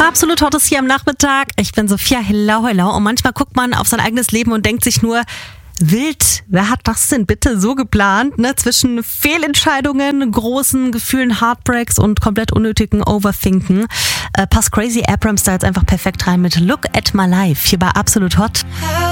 Absolut Hot ist hier am Nachmittag. Ich bin Sophia Hillau und manchmal guckt man auf sein eigenes Leben und denkt sich nur, wild, wer hat das denn bitte so geplant? Ne? Zwischen Fehlentscheidungen, großen Gefühlen, Heartbreaks und komplett unnötigen Overthinken passt Crazy Abrams da jetzt einfach perfekt rein mit Look at My Life hier bei Absolut Hot.